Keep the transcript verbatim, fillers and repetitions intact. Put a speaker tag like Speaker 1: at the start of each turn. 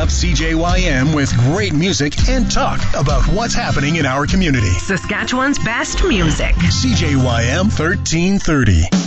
Speaker 1: up C J Y M with great music and talk about what's happening in our community.
Speaker 2: Saskatchewan's best music.
Speaker 1: C J Y M thirteen thirty.